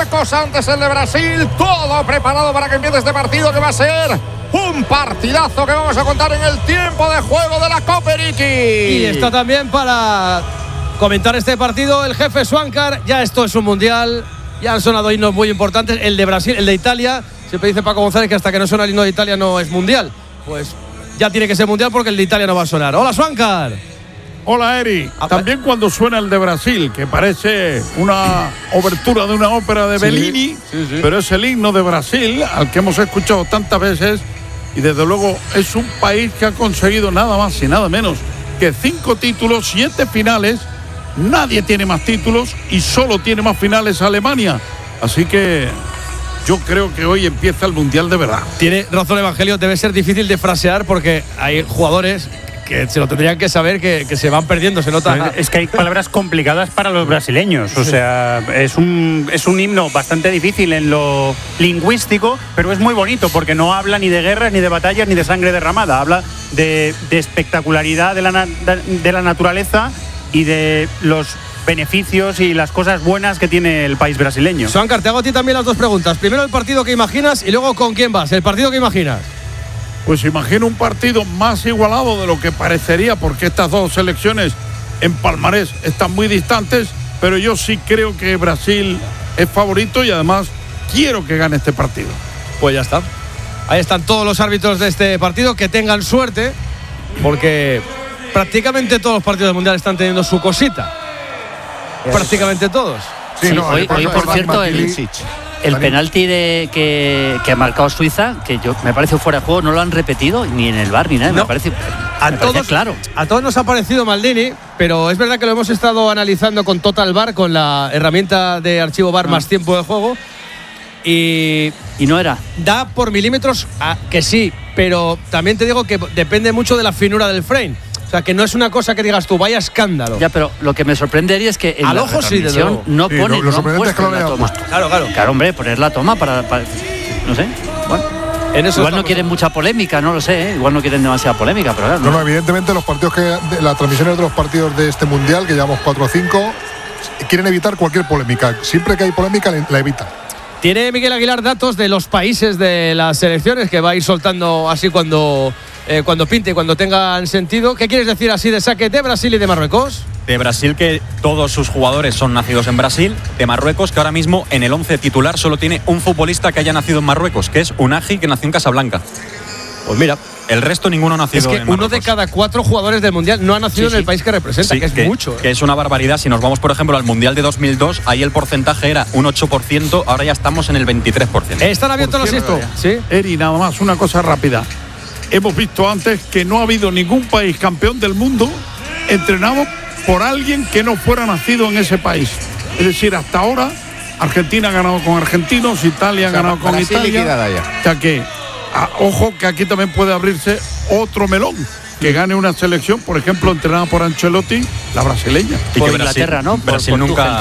Marruecos, antes el de Brasil. Todo preparado para que empiece este partido, que va a ser un partidazo que vamos a contar en el tiempo de juego de la Copa Ricky. Y está también para comentar este partido el jefe Swankar. Ya esto es un mundial, ya han sonado himnos muy importantes. El de Brasil, el de Italia, siempre dice Paco González que hasta que no suena el himno de Italia no es mundial. Pues ya tiene que ser mundial porque el de Italia no va a sonar. Hola, Swankar. Hola, Eri. También cuando suena el de Brasil, que parece una obertura de una ópera de Bellini, sí. Pero es el himno de Brasil, al que hemos escuchado tantas veces, y desde luego es un país que ha conseguido nada más y nada menos que 5 títulos, 7 finales. Nadie tiene más títulos y solo tiene más finales Alemania. Así que yo creo que hoy empieza el Mundial de verdad. Tiene razón Evangelio, debe ser difícil de frasear porque hay jugadores que se lo tendrían que saber que se van perdiendo, se nota. Es que hay palabras complicadas para los brasileños, o sea, es un himno bastante difícil en lo lingüístico, pero es muy bonito porque no habla ni de guerras, ni de batallas, ni de sangre derramada, habla de espectacularidad de la naturaleza y de los beneficios y las cosas buenas que tiene el país brasileño. Swankar, te hago a ti también las dos preguntas. Primero el partido que imaginas y luego con quién vas. El partido que imaginas. Pues imagino un partido más igualado de lo que parecería, porque estas dos selecciones en palmarés están muy distantes, pero yo sí creo que Brasil es favorito y además quiero que gane este partido. Pues ya está. Ahí están todos los árbitros de este partido, que tengan suerte, porque prácticamente todos los partidos del Mundial están teniendo su cosita. Prácticamente todos. Sí, no, hoy por cierto, el penalti que ha marcado Suiza, que me parece fuera de juego, no lo han repetido ni en el VAR ni nada. No. Me parece claro. A todos nos ha parecido Maldini, pero es verdad que lo hemos estado analizando con Total VAR, con la herramienta de archivo VAR más tiempo de juego. Y no era. Da por milímetros que sí, pero también te digo que depende mucho de la finura del frame. O sea, que no es una cosa que digas tú, vaya escándalo. Ya, pero lo que me sorprendería es que en al la ojo sí, desde luego. no pone, lo sorprendente es que lo la toma. Claro, hombre, poner la toma para no sé. Bueno, en eso igual no quieren mucha polémica, no lo sé, igual no quieren demasiada polémica, pero claro. No, evidentemente los partidos las transmisiones de los partidos de este Mundial, que llevamos 4 o 5, quieren evitar cualquier polémica. Siempre que hay polémica, la evitan. Tiene Miguel Aguilar datos de los países de las selecciones que va a ir soltando así cuando pinte, cuando tengan sentido. ¿Qué quieres decir así de saque de Brasil y de Marruecos? De Brasil, que todos sus jugadores son nacidos en Brasil. De Marruecos, que ahora mismo en el 11 titular solo tiene un futbolista que haya nacido en Marruecos, que es Unagi, que nació en Casablanca. Pues mira, el resto ninguno ha nacido en Marruecos. Uno de cada 4 jugadores del Mundial no ha nacido en el país que representa, que es mucho. Que es una barbaridad. Si nos vamos, por ejemplo, al Mundial de 2002, ahí el porcentaje era un 8%, ahora ya estamos en el 23%. Están abiertos los instos. ¿Sí? Eri, nada más, una cosa rápida. Hemos visto antes que no ha habido ningún país campeón del mundo entrenado por alguien que no fuera nacido en ese país. Es decir, hasta ahora Argentina ha ganado con argentinos, Italia ha ganado con Italia. O sea que, ojo, que aquí también puede abrirse otro melón. Que gane una selección, por ejemplo, entrenada por Ancelotti, la brasileña. Y por Inglaterra, ¿no? Brasil nunca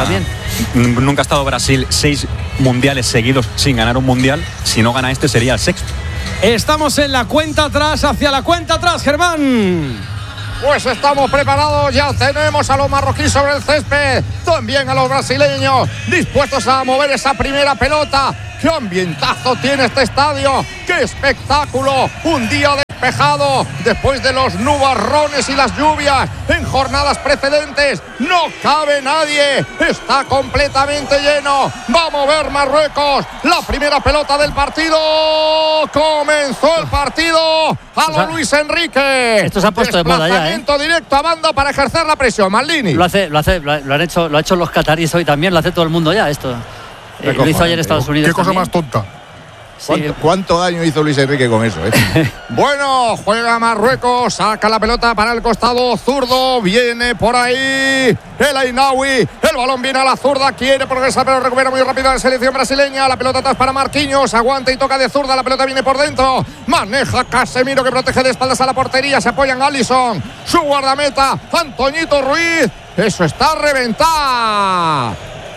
ha estado Brasil 6 mundiales seguidos sin ganar un mundial. Si no gana este, sería el 6º. Estamos en la cuenta atrás, hacia la cuenta atrás, Germán. Pues estamos preparados, ya tenemos a los marroquíes sobre el césped, también a los brasileños, dispuestos a mover esa primera pelota. ¡Qué ambientazo tiene este estadio! ¡Qué espectáculo! Un día despejado después de los nubarrones y las lluvias en jornadas precedentes. ¡No cabe nadie! ¡Está completamente lleno! ¡Va a mover Marruecos! ¡La primera pelota del partido! ¡Comenzó el partido! ¡A lo Luis Enrique! Esto se ha puesto de moda ya, ¿eh? Desplazamiento directo a banda para ejercer la presión. Maldini. Lo ha hecho los cataríes hoy también, lo hace todo el mundo ya esto. Lo hizo ayer Estados Unidos. ¿Qué cosa también. más tonta? Sí. ¿Cuánto daño hizo Luis Enrique con eso? Bueno, juega Marruecos, saca la pelota para el costado zurdo, viene por ahí el Ainaoui, el balón viene a la zurda, quiere progresar pero recupera muy rápido la selección brasileña, la pelota atrás para Marquinhos, aguanta y toca de zurda, la pelota viene por dentro, maneja Casemiro que protege de espaldas a la portería, se apoya en Alisson, su guardameta, Antoñito Ruiz, eso está a reventar.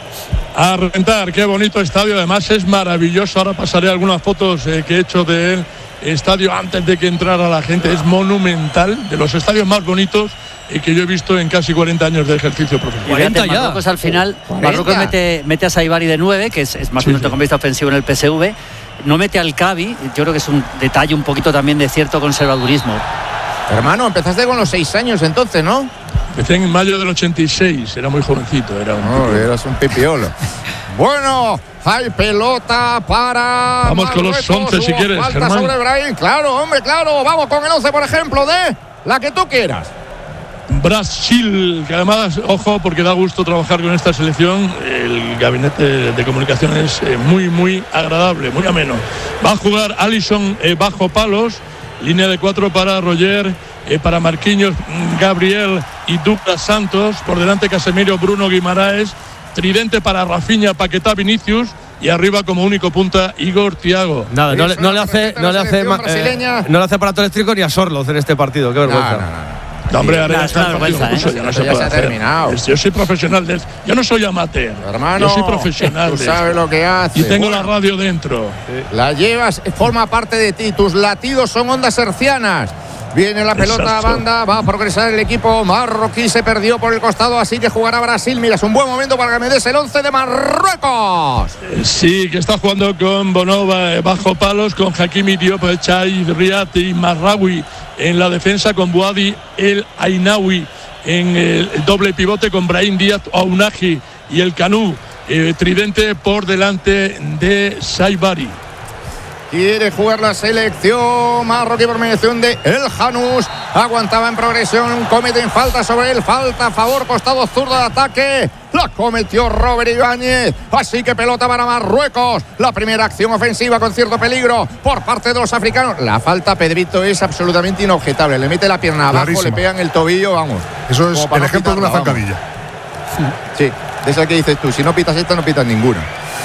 A reventar, qué bonito estadio, además es maravilloso. Ahora pasaré algunas fotos que he hecho del estadio antes de que entrara la gente. Es monumental, de los estadios más bonitos que yo he visto en casi 40 años de ejercicio profesional. 40 ya. Marruecos al final, Marruecos mete a Saibari de 9, que es más un centrocampista ofensivo en el PSV. No mete al Cavi, yo creo que es un detalle un poquito también de cierto conservadurismo. Hermano, empezaste con los 6 años entonces, ¿no? Empecé en mayo del 86, era muy jovencito. Eras un pipiolo. Bueno, hay pelota para Vamos con los 11 si quieres, falta Germán. sobre Brahim. Claro, hombre, claro. Vamos con el 11, por ejemplo, de la que tú quieras. Brasil, que además, ojo, porque da gusto trabajar con esta selección. El gabinete de comunicación es muy, muy agradable, muy ameno. Va a jugar Alisson bajo palos. Línea de 4 para Roger, para Marquinhos, Gabriel y Douglas Santos. Por delante Casemiro, Bruno Guimaraes. Tridente para Rafinha, Paquetá, Vinicius. Y arriba como único punta Igor Thiago. Nada, no le hace aparato eléctrico ni a Sorloz en este partido. Qué vergüenza. No, hombre, ahora ya está el partido. Ya se ha terminado. Yo soy profesional de esto. Yo no soy amateur. Hermano, yo soy profesional. Tú sabes lo que haces. Y tengo la radio dentro. La llevas, forma parte de ti. Tus latidos son ondas hercianas. Viene la pelota a banda, va a progresar el equipo marroquí, se perdió por el costado, así que jugará Brasil. Mira, es un buen momento para que me des el 11 de Marruecos. Sí, que está jugando con Bonova bajo palos, con Hakimi Diop, Chai, Riat y Marraoui en la defensa, con Bouadi El Ainaoui en el doble pivote, con Brahim Díaz, Ounahi y el Canú, tridente por delante de Saibari. Quiere jugar la selección marroquí por mediación de El Janús. Aguantaba en progresión, cometen falta sobre él. Falta a favor, costado zurdo de ataque. La cometió Robert Ibáñez. Así que pelota para Marruecos. La primera acción ofensiva con cierto peligro por parte de los africanos. La falta, Pedrito, es absolutamente inobjetable. Le mete la pierna abajo, clarísima. Le pegan el tobillo, vamos. Eso es el ejemplo de una zancadilla. Sí, de esa que dices tú. Si no pitas esta, no pitas ninguna.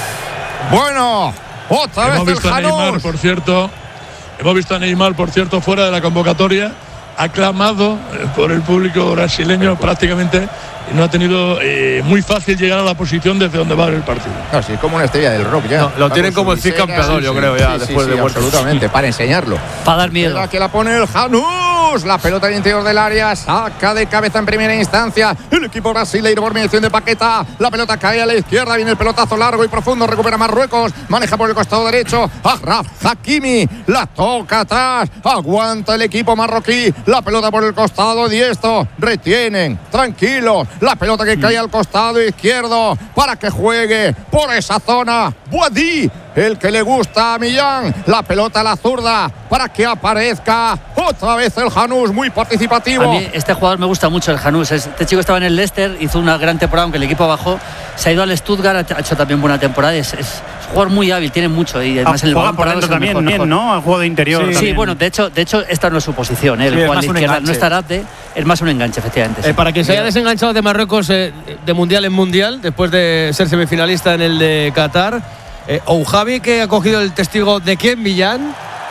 Bueno, otra Hemos vez visto el a Neymar, por cierto. Hemos visto a Neymar, por cierto, fuera de la convocatoria, aclamado por el público brasileño prácticamente, y no ha tenido muy fácil llegar a la posición desde donde va el partido. No, sí, es como una estrella del rock ya. No, lo tienen como el campeador, yo creo, ya, después de muerto. Absolutamente, para enseñarlo. Para dar miedo. La que la pone el Janús. La pelota al interior del área, saca de cabeza en primera instancia el equipo brasileño por mediación de Paquetá. La pelota cae a la izquierda, viene el pelotazo largo y profundo, recupera Marruecos, maneja por el costado derecho Achraf Hakimi, la toca atrás, aguanta el equipo marroquí, la pelota por el costado diestro, retienen, tranquilos, la pelota que cae al costado izquierdo para que juegue por esa zona Bouadi, el que le gusta a Millán, la pelota a la zurda para que aparezca otra vez el Janús, muy participativo. A mí este jugador me gusta mucho, el Janús. Este chico estaba en el Leicester, hizo una gran temporada, aunque el equipo bajó, se ha ido al Stuttgart, ha hecho también buena temporada. Es un jugador muy hábil, tiene mucho y además el juega por dentro también, mejor. ¿No? Ha jugado de interior. Sí, bueno, de hecho esta no es su posición, el jugador de izquierda no estará es más un enganche, efectivamente. Sí. Para que se haya desenganchado de Marruecos de mundial en mundial, después de ser semifinalista en el de Qatar, Oujavi, que ha cogido el testigo de quién, Millán,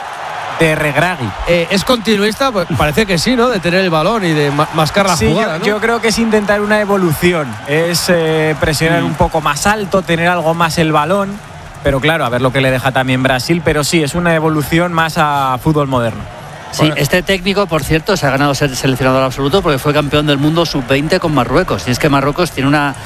de Regragui. ¿Es continuista? Pues parece que sí, ¿no? De tener el balón y de mascar la jugada, ¿no? Yo creo que es intentar una evolución, es presionar un poco más alto, tener algo más el balón, pero claro, a ver lo que le deja también Brasil, pero sí, es una evolución más a fútbol moderno. Sí, este técnico, por cierto, se ha ganado ser seleccionador absoluto porque fue campeón del mundo sub-20 con Marruecos. Y es que Marruecos tiene unas,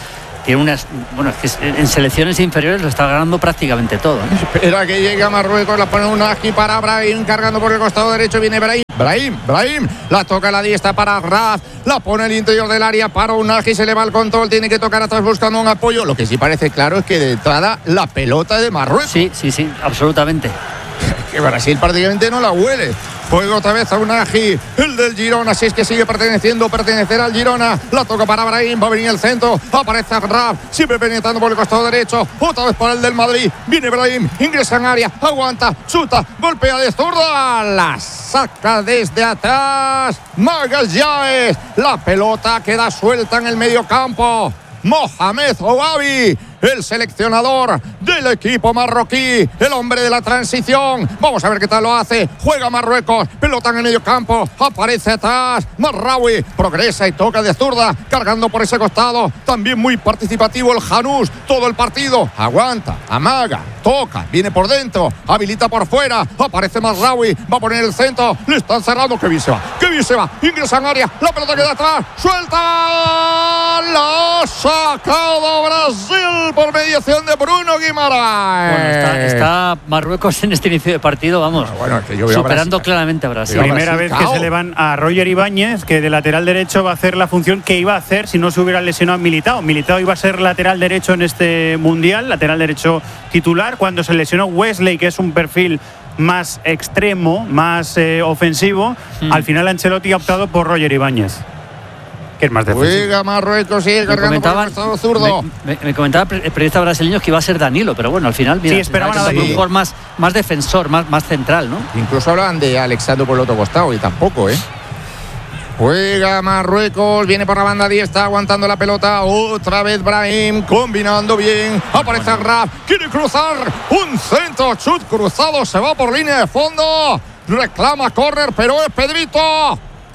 bueno, es que en selecciones inferiores lo está ganando prácticamente todo, ¿no? Espera que llegue a Marruecos, la pone un aquí para Brahim, cargando por el costado derecho, viene Brahim, la toca a la diestra para Raf, la pone al interior del área para Ounahi, se le va el control, tiene que tocar atrás buscando un apoyo. Lo que sí parece claro es que de entrada la pelota de Marruecos. Sí, absolutamente. Que Brasil prácticamente no la huele. Juega otra vez a Ounahi, el del Girona, si es que sigue pertenecer al Girona. La toca para Brahim, va a venir el centro, aparece Raf, siempre penetrando por el costado derecho, otra vez para el del Madrid. Viene Brahim, ingresa en área, aguanta, chuta, golpea de zurda, la saca desde atrás Magallanes. La pelota queda suelta en el medio campo. Mohamed Ouabi, el seleccionador del equipo marroquí, el hombre de la transición. Vamos a ver qué tal lo hace. Juega Marruecos, pelota en el medio campo, aparece atrás Marraoui, progresa y toca de zurda, cargando por ese costado. También muy participativo el Janús, todo el partido. Aguanta, amaga, toca, viene por dentro, habilita por fuera, aparece Marraoui, va a poner el centro, le están cerrando. Qué bien se va, qué bien se va. Ingresa en área, la pelota queda atrás, suelta, la ha sacado Brasil por mediación de Bruno Guimaraes. Bueno, está Marruecos en este inicio de partido, vamos, es que yo veo superando claramente a Brasil. Primera vez que se le van a Roger Ibáñez, que de lateral derecho va a hacer la función que iba a hacer si no se hubiera lesionado Militao. Militao iba a ser lateral derecho en este mundial, lateral derecho titular. Cuando se lesionó Wesley, que es un perfil más extremo, más ofensivo, al final Ancelotti ha optado por Roger Ibáñez, que es más defensivo. Juega Marruecos, sigue cargando por el costado zurdo. Me comentaba el periodista brasileño que iba a ser Danilo, pero bueno, al final, mira, sí, esperaban a Danilo. Un jugador más defensor, más central, ¿no? Incluso hablaban de Alexandro por el otro costado y tampoco, ¿eh? Juega Marruecos, viene por la banda diestra, aguantando la pelota. Otra vez Brahim, combinando bien. Aparece Raf, quiere cruzar. Un centro, chut cruzado, se va por línea de fondo. Reclama córner, pero es Pedrito.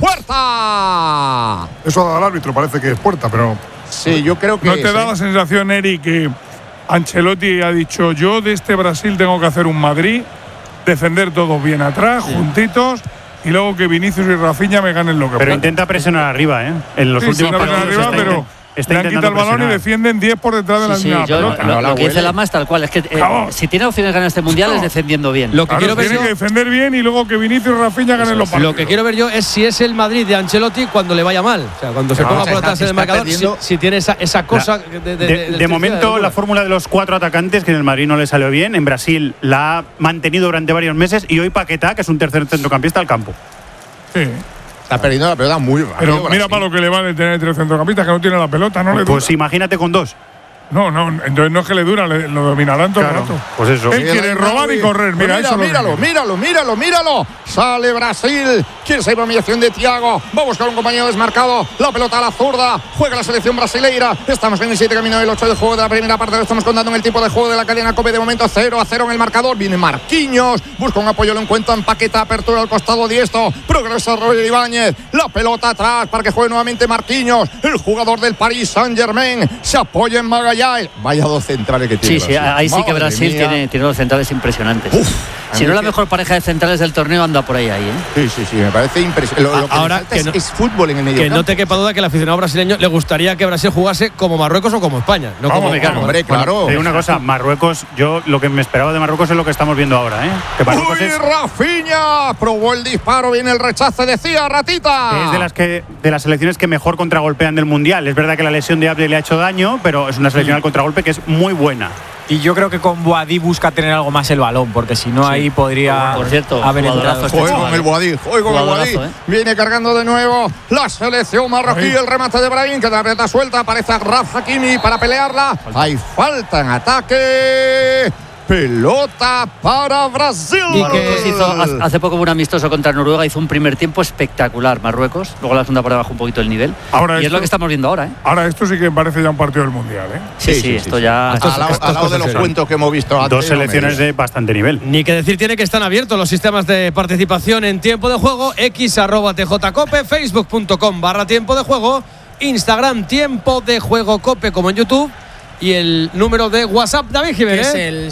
¡Puerta! Eso ha dado al árbitro, parece que es puerta, pero. Sí, yo creo que. ¿No te da la sensación, Eri, que Ancelotti ha dicho: yo de este Brasil tengo que hacer un Madrid, defender todos bien atrás, juntitos, y luego que Vinicius y Rafinha me ganen lo que Pero puedan? intenta presionar arriba, ¿eh? En los últimos partidos arriba, pero le han quitado el balón y defienden 10 por detrás de la línea de la pelota. Lo que dice Lama es tal cual, es que si tiene opciones de ganar este mundial es defendiendo bien. Lo que quiero ver tiene yo, que defender bien y luego que Vinicius y Rafinha ganen los partidos. lo que quiero ver yo es si es el Madrid de Ancelotti cuando le vaya mal. O sea, cuando se ponga por atrás en el marcador, si tiene esa cosa de momento, la fórmula de los 4 atacantes, que en el Madrid no le salió bien, en Brasil la ha mantenido durante varios meses, y hoy Paquetá, que es un tercer centrocampista, al campo. Sí. Está perdiendo la pelota muy rápido. Pero mira para lo que le vale tener 3 centrocampistas, que no tiene la pelota, no le dura. Pues imagínate con 2. No, entonces no es que le dura, lo dominarán todo el rato. Pues eso. Él quiere robar y correr. Mira, eso míralo. Sale Brasil. Quiere ser dominación de Thiago. Va a buscar un compañero desmarcado. La pelota a la zurda. Juega la selección brasileira. Estamos en el 7 camino del 8 de juego de la primera parte. Lo estamos contando en el tipo de juego de la cadena COPE. De momento 0-0 en el marcador. Viene Marquinhos. Busca un apoyo, lo encuentra en Paquetá. Apertura al costado diestro. Progresa Roger Ibáñez. La pelota atrás para que juegue nuevamente Marquinhos. El jugador del Paris Saint-Germain. Se apoya en Magallanes. Vaya dos centrales que tiene. Sí, ahí sí que Brasil tiene dos centrales impresionantes. Si no la mejor pareja de centrales del torneo, anda por ahí, ¿eh? Sí, me parece impresionante. Lo que ahora falta es fútbol en el medio que campo. no te quepa duda que al aficionado brasileño le gustaría que Brasil jugase como Marruecos o como España. No como hombre, claro. Te digo una cosa, Marruecos, yo lo que me esperaba de Marruecos es lo que estamos viendo ahora, ¿eh? Que Marruecos Rafinha probó el disparo, viene el rechace, decía Ratita. Es de las selecciones que mejor contragolpean del mundial. Es verdad que la lesión de Abde le ha hecho daño, pero es una selección al contragolpe que es muy buena. Y yo creo que con Boadí busca tener algo más el balón, porque si no ahí podría por cierto, haber entrado. Juego con el Boadí. Viene cargando de nuevo la selección marroquí. El remate de Brahim, que la pelota suelta. Aparece Raf Hakimi para pelearla. Hay falta en ataque. Pelota para Brasil. Y que hizo hace poco un amistoso contra Noruega, hizo un primer tiempo espectacular Marruecos, luego la segunda por debajo un poquito el nivel. Y es lo que estamos viendo ahora, ¿eh? Ahora esto sí que parece ya un partido del Mundial, ¿eh? Sí, esto ya… Al lado de los cuentos que hemos visto antes. Dos selecciones de bastante nivel. Ni que decir tiene que están abiertos los sistemas de participación en tiempo de juego. X@TJCope, Facebook.com/tiempo de juego, Instagram tiempo de juego Cope, como en YouTube. Y el número de WhatsApp, David Jiménez, es el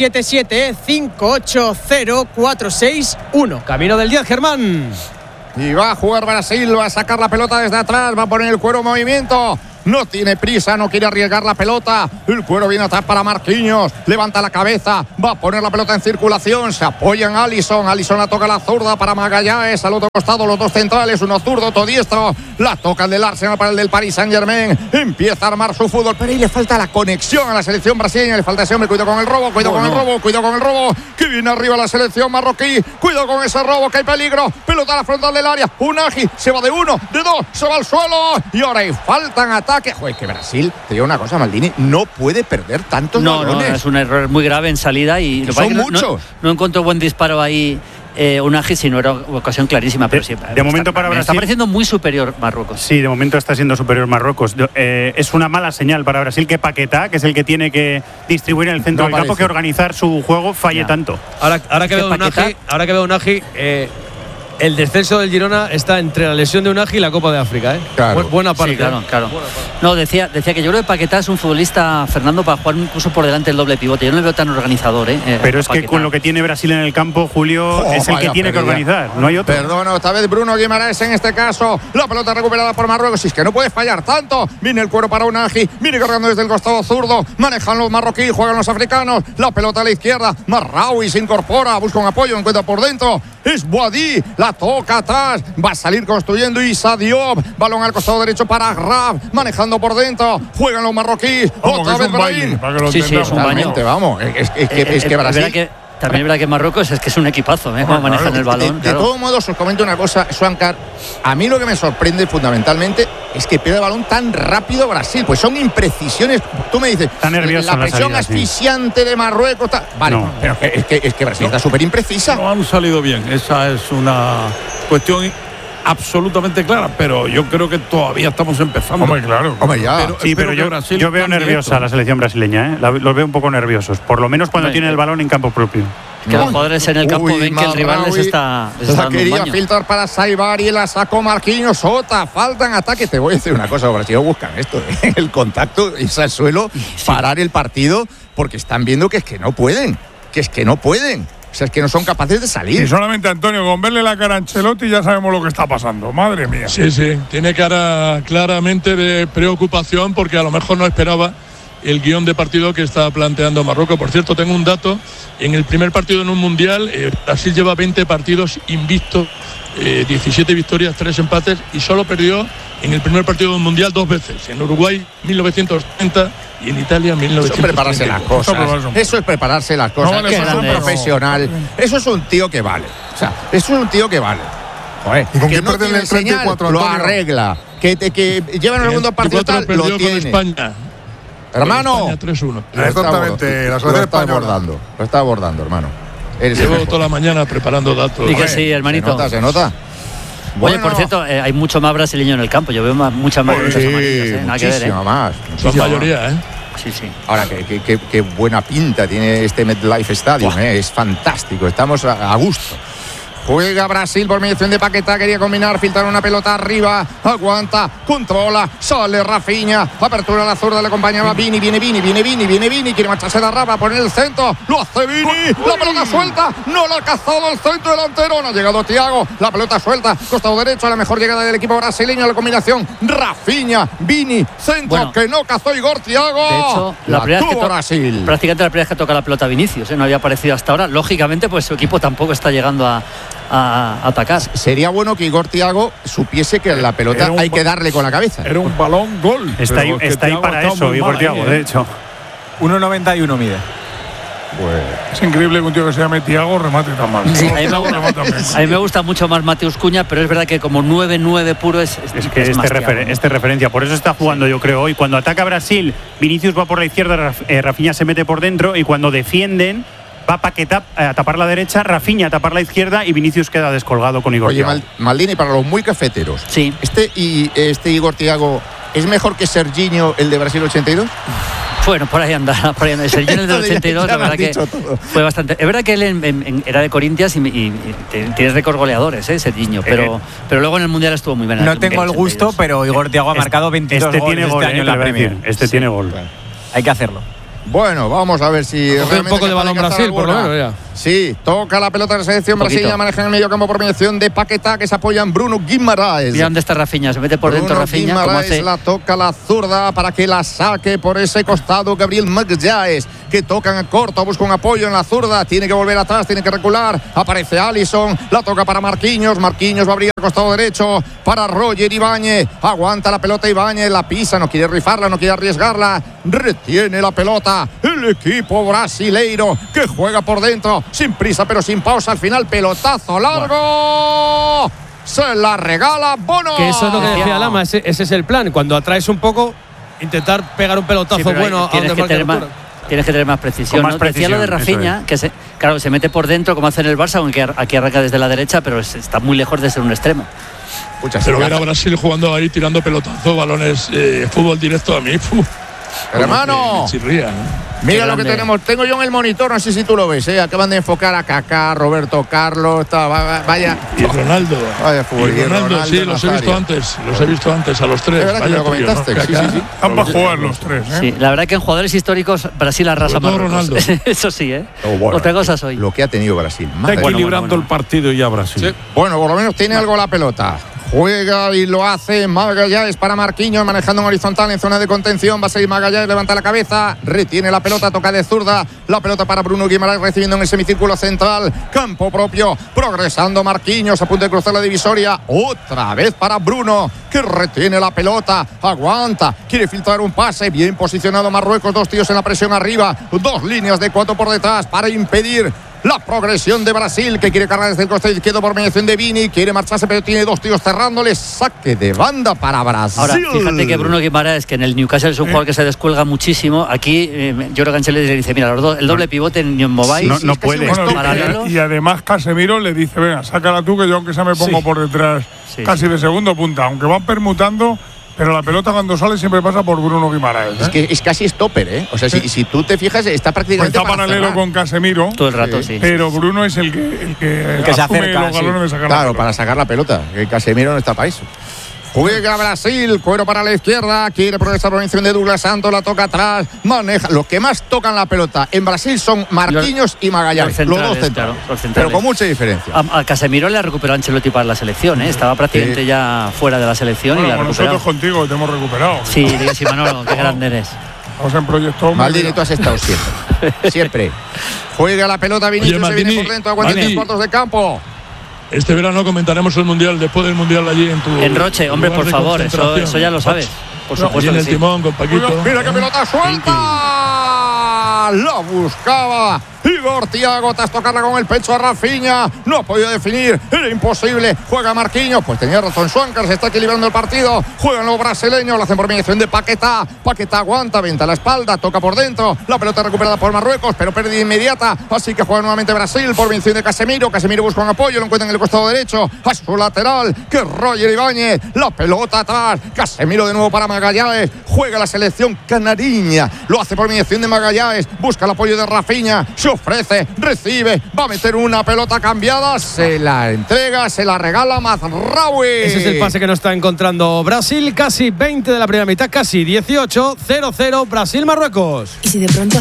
677-580-461. Camino del 10, Germán. Y va a jugar Brasil, va a sacar la pelota desde atrás, va a poner el cuero en movimiento. No tiene prisa, no quiere arriesgar la pelota. El cuero viene atrás para Marquinhos. Levanta la cabeza, va a poner la pelota en circulación. Se apoya en Alisson. Alisson la toca a la zurda para Magallanes. Al otro costado los dos centrales, uno zurdo, otro diestro. La toca el del Arsenal para el del Paris Saint-Germain. Empieza a armar su fútbol, pero ahí le falta la conexión a la selección brasileña. Le falta ese hombre. Cuidado con el robo, cuidado con el robo. Que viene arriba la selección marroquí. Cuidado con ese robo, que hay peligro. Pelota a la frontal del área. Unagi se va de uno, de dos, se va al suelo. Y ahora hay falta en ataque. Joder, que Brasil, te digo una cosa, Maldini, no puede perder tantos balones. No, es un error muy grave en salida y son muchos. No encontró buen disparo ahí Unai sí no era ocasión clarísima, pero sí. De momento para Brasil está pareciendo muy superior Marruecos. Sí, de momento está siendo superior Marruecos. Es una mala señal para Brasil que Paquetá, que es el que tiene que distribuir en el centro del campo, que organizar su juego, falle tanto. Ahora que veo Unai, el descenso del Girona está entre la lesión de Unai y la Copa de África, ¿eh? Claro. Buena parte. Sí, claro. No, decía que yo creo que Paquetá es un futbolista, Fernando, para jugar incluso por delante del doble pivote. Yo no le veo tan organizador, pero es que con lo que tiene Brasil en el campo, Julio, es el que tiene que organizar, no hay otro. Perdón, esta vez Bruno Guimaraes en este caso. La pelota recuperada por Marruecos. Y es que no puede fallar tanto. Viene el cuero para Unai. Viene cargando desde el costado zurdo. Manejan los marroquíes, juegan los africanos. La pelota a la izquierda. Marraoui se incorpora, busca un apoyo, encuentra por dentro. Es Boadí, la toca atrás. Va a salir construyendo Issa Diop. Balón al costado derecho para Graf. Manejando por dentro. Juegan los marroquíes. Otra vez Brahim. Sí, es un baño. Vamos. Es que Brasil. También es verdad que Marruecos es que es un equipazo, cómo manejan el balón. De todos modos, os comento una cosa, Swankar. A mí lo que me sorprende fundamentalmente es que pierde el balón tan rápido Brasil. Pues son imprecisiones. Tú me dices, está nervioso la presión asfixiante de Marruecos. Vale, no. Pero es que Brasil está súper imprecisa. No han salido bien. Esa es una cuestión absolutamente clara, pero yo creo que todavía estamos empezando. Hombre, claro. Hombre, ya. Pero yo veo nerviosa a la selección brasileña, ¿eh? Los veo un poco nerviosos, por lo menos cuando tiene el balón en campo propio. Que los jugadores en el campo ven que el rival les está la quería filtrar para Saibari, la sacó Marquinhos. Faltan ataques. Te voy a decir una cosa, Brasil buscan esto, el contacto, irse al suelo, parar el partido, porque están viendo que es que no pueden. O sea, es que no son capaces de salir. Y solamente, Antonio, con verle la cara a Ancelotti ya sabemos lo que está pasando. Madre mía. Sí, tiene cara claramente de preocupación porque a lo mejor no esperaba el guión de partido que está planteando Marruecos. Por cierto, tengo un dato. En el primer partido en un mundial, Brasil lleva 20 partidos invictos, 17 victorias, 3 empates, y solo perdió en el primer partido de un mundial 2 veces. En Uruguay, 1930, y en Italia, 1930. Eso es prepararse las cosas. Eso es prepararse las cosas. Eso es un profesional. Eso es un tío que vale. O sea, eso es un tío que vale. Joder, ¿y con que qué no tiene señal, lo arregla. Que llevan el segundo partido tal, lo tiene. España. Hermano, España 3-1. Exactamente, la selección española. Lo está abordando, hermano. Llevo toda la mañana preparando datos. Y que sí, hermanito. Se nota. Oye, por cierto, hay mucho más brasileño en el campo. Yo veo muchas más luchas amarillas, nada que ver, más. Son mayoría, Sí. Ahora, qué buena pinta tiene este MetLife Stadium, es fantástico. Estamos a gusto. Juega Brasil por mediación de Paquetá, quería combinar, filtrar una pelota arriba, aguanta, controla, sale Rafinha, apertura a la zurda, le acompañaba Vini, viene Vini, quiere marcharse de Raba, poner el centro, lo hace Vini, la pelota suelta, no la ha cazado el centro delantero, no ha llegado Thiago, la pelota suelta, costado derecho, la mejor llegada del equipo brasileño, la combinación, Rafinha, Vini, centro, que no cazó Igor Thiago. De hecho, la primera vez que Brasil. Prácticamente la primera vez que toca la pelota Vinicius, no había aparecido hasta ahora, lógicamente pues su equipo tampoco está llegando a atacar. Sería bueno que Igor Thiago supiese que la pelota hay que darle con la cabeza. Era un balón gol. Está ahí para eso, Igor Thiago, de hecho. 1,91 mide. Pues es increíble que un tío que se llame Thiago remate tan mal. Sí, a mí me gusta mucho más Mateus Cunha, pero es verdad que como 9-9 puro es que este referencia. Por eso está jugando, yo creo, hoy. Cuando ataca Brasil, Vinicius va por la izquierda, Rafinha se mete por dentro, y cuando defienden, va Paquetá a tapar la derecha, Rafinha a tapar la izquierda, y Vinicius queda descolgado con Igor Thiago. Oye, Maldini, para los muy cafeteros, sí. Este Igor Thiago ¿es mejor que Serginho, el de Brasil 82? Bueno, por ahí anda. Serginho, el del 82, la verdad que fue bastante. Es verdad que él era de Corinthians y tiene récord goleadores, Serginho, pero luego en el Mundial estuvo muy bien. No tengo el gusto, pero Igor Thiago ha marcado 22 goles este año en la Premier. Tiene gol. Hay que hacerlo. Bueno, vamos a ver si un poco de balón Brasil, por lo menos ya. Sí, toca la pelota de la selección brasileña, maneja en el medio campo por mediación de Paquetá, que se apoya en Bruno Guimaraes. Mira dónde está Rafinha, se mete por dentro Rafinha. Guimaraes la toca la zurda para que la saque por ese costado Gabriel Magalhães, que toca en corto, busca un apoyo en la zurda, tiene que volver atrás, tiene que recular, aparece Alisson, la toca para Marquinhos va a abrir el costado derecho para Roger Ibáñez, aguanta la pelota Ibáñez, la pisa, no quiere rifarla, no quiere arriesgarla, retiene la pelota el equipo brasileiro, que juega por dentro, sin prisa pero sin pausa, al final pelotazo largo, se la regala Bono. Que eso es lo que decía Lama, ese es el plan, cuando atraes un poco, intentar pegar un pelotazo bueno a donde marque la altura. Tienes que tener más precisión. Con más Decía lo de precisión, Rafinha, que se mete por dentro como hace en el Barça, aunque aquí arranca desde la derecha, pero está muy lejos de ser un extremo. Pero ver a Brasil jugando ahí, tirando pelotazos, balones, fútbol directo a mí. Hermano, chirría, mira lo que tenemos. Tengo yo en el monitor, no sé si tú lo ves, acaban de enfocar a Kaká, Roberto Carlos, vaya. Y Ronaldo. Vaya fútbol. Y Ronaldo, sí, los he visto antes, a los tres. Es verdad que lo comentaste, ¿no? sí. Están para jugar los tres, Sí, la verdad que en jugadores históricos Brasil arrasa más. Ronaldo. Eso sí, bueno, otra cosa soy. lo que ha tenido Brasil. Está equilibrando el partido ya Brasil. Sí. Bueno, por lo menos tiene algo la pelota. Juega y lo hace Magallanes para Marquinhos, manejando en horizontal en zona de contención. Va a seguir Magallanes, levanta la cabeza, retiene la pelota, toca de zurda. La pelota para Bruno Guimaraes, recibiendo en el semicírculo central. Campo propio, progresando Marquinhos, a punto de cruzar la divisoria. Otra vez para Bruno, que retiene la pelota, aguanta, quiere filtrar un pase. Bien posicionado Marruecos, 2 tíos en la presión arriba, 2 líneas de 4 por detrás para impedir la progresión de Brasil, que quiere cargar desde el costado izquierdo por mediación de Vini, quiere marcharse pero tiene 2 tíos cerrándole. Saque de banda para Brasil. Ahora, fíjate que Bruno Guimaraes, que en el Newcastle es un jugador que se descuelga muchísimo. Aquí yo creo que Ancelotti le dice, mira, el doble pivote en Mobile no puede. Y además Casemiro le dice, venga, sácala tú, que yo aunque sea me pongo por detrás casi de segundo punta, aunque van permutando. Pero la pelota cuando sale siempre pasa por Bruno Guimaraes. Es que es casi stopper, O sea, si tú te fijas, está prácticamente. Está paralelo con Casemiro. Todo el rato, sí. Pero Bruno es el que se asume acerca, los galones de sacar la Claro, pelota. para sacar la pelota. Que Casemiro no está para eso. Juega Brasil, cuero para la izquierda, quiere progresar por encima de Douglas Santos, la toca atrás, maneja. Los que más tocan la pelota en Brasil son Marquinhos y Magallanes, los dos centrales, pero con mucha diferencia. A Casemiro le ha recuperado Ancelotti para la selección, Estaba prácticamente ya fuera de la selección y la ha recuperado. Nosotros contigo te hemos recuperado. Sí, digas, Manolo, qué grande eres. Vamos en proyecto. Maldini, tú has estado siempre. Siempre. Juega la pelota Vinicius, se viene por dentro, aguanta 3 cuartos de campo. Este verano comentaremos el Mundial, después del Mundial allí en tu... En Roche, hombre, por favor, eso ya lo sabes. Por supuesto. Y en el timón con Paquito. Mira qué pelota suelta. La buscaba Igor Thiago, tras tocarla con el pecho a Rafinha. No ha podido definir, era imposible. Juega Marquinhos, pues tenía razón Schwanker, se está equilibrando el partido. Juegan los brasileños, lo hacen por mediación de Paquetá. Paquetá aguanta, venta la espalda, toca por dentro. La pelota recuperada por Marruecos, pero pérdida inmediata. Así que juega nuevamente Brasil por mediación de Casemiro. Casemiro busca un apoyo, lo encuentra en el costado derecho. A su lateral, que Roger Ibáñez. La pelota atrás. Casemiro de nuevo para Magallanes. Juega la selección canariña. Lo hace por mediación de Magallanes. Busca el apoyo de Rafinha. Se ofrece, recibe, va a meter una pelota cambiada, se la entrega, se la regala Mazraoui. Ese es el pase que no está encontrando Brasil. Casi 20 de la primera mitad, casi 18, 0-0 Brasil-Marruecos. Y si de pronto